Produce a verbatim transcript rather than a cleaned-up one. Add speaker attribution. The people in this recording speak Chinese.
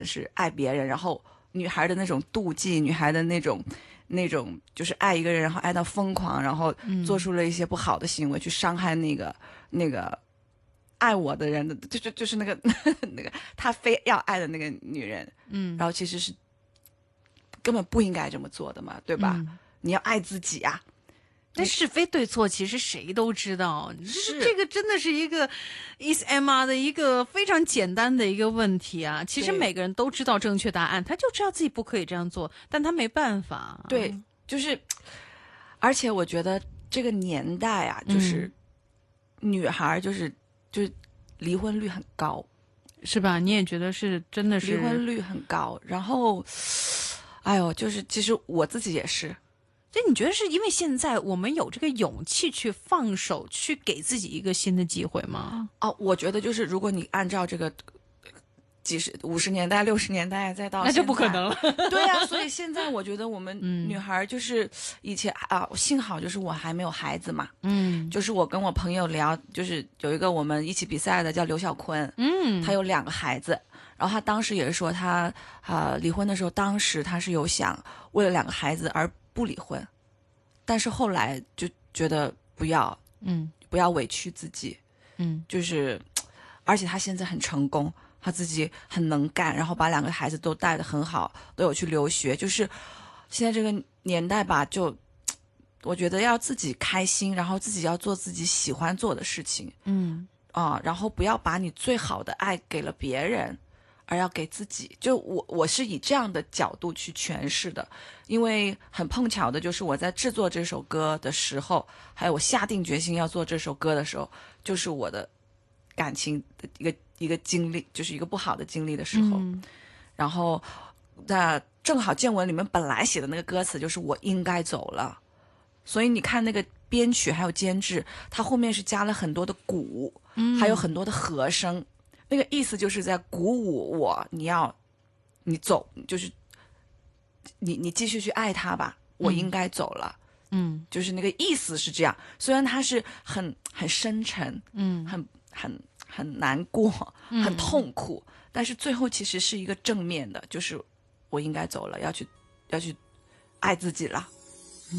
Speaker 1: 是爱别人，然后女孩的那种妒忌，女孩的那种那种就是爱一个人，然后爱到疯狂，然后做出了一些不好的行为，去伤害那个那个爱我的人的，就就就是那个那个他非要爱的那个女人，
Speaker 2: 嗯，
Speaker 1: 然后其实是根本不应该这么做的嘛，对吧？
Speaker 2: 嗯
Speaker 1: 你要爱自己啊。
Speaker 2: 但是非对错其实谁都知道，
Speaker 1: 是
Speaker 2: 这个真的是一个 is M R 的一个非常简单的一个问题啊。其实
Speaker 1: 对
Speaker 2: 每个人都知道正确答案，他就知道自己不可以这样做，但他没办法。
Speaker 1: 对，就是，而且我觉得这个年代啊，就是、
Speaker 2: 嗯、
Speaker 1: 女孩就是就是离婚率很高，
Speaker 2: 是吧？你也觉得是真的是
Speaker 1: 离婚率很高，然后，哎呦，就是其实我自己也是。
Speaker 2: 所以你觉得是因为现在我们有这个勇气去放手，去给自己一个新的机会吗？
Speaker 1: 哦，我觉得就是如果你按照这个几十五十年代、六十年代再到
Speaker 2: 那就不可能了。
Speaker 1: 对呀、啊，所以现在我觉得我们
Speaker 2: 嗯
Speaker 1: 女孩就是以前啊，幸好就是我还没有孩子嘛，
Speaker 2: 嗯，
Speaker 1: 就是我跟我朋友聊，就是有一个我们一起比赛的叫刘小坤，
Speaker 2: 嗯，
Speaker 1: 他有两个孩子。然后他当时也是说他啊、呃、离婚的时候，当时他是有想为了两个孩子而不离婚，但是后来就觉得不要，
Speaker 2: 嗯，
Speaker 1: 不要委屈自己，
Speaker 2: 嗯，
Speaker 1: 就是，而且他现在很成功，他自己很能干，然后把两个孩子都带得很好，都有去留学，就是现在这个年代吧，就我觉得要自己开心，然后自己要做自己喜欢做的事情，
Speaker 2: 嗯
Speaker 1: 啊、然后不要把你最好的爱给了别人。而要给自己，就我我是以这样的角度去诠释的，因为很碰巧的就是我在制作这首歌的时候，还有我下定决心要做这首歌的时候，就是我的感情的一个一个经历，就是一个不好的经历的时候，
Speaker 2: 嗯、
Speaker 1: 然后那正好见闻里面本来写的那个歌词就是我应该走了，所以你看那个编曲还有监制，它后面是加了很多的鼓，
Speaker 2: 嗯、
Speaker 1: 还有很多的和声。那个意思就是在鼓舞我，你要，你走，就是你你继续去爱他吧，我应该走了，
Speaker 2: 嗯，
Speaker 1: 就是那个意思是这样。虽然他是很很深沉，
Speaker 2: 嗯，
Speaker 1: 很很很难过，很痛苦，嗯、但是最后其实是一个正面的，就是我应该走了，要去要去爱自己了。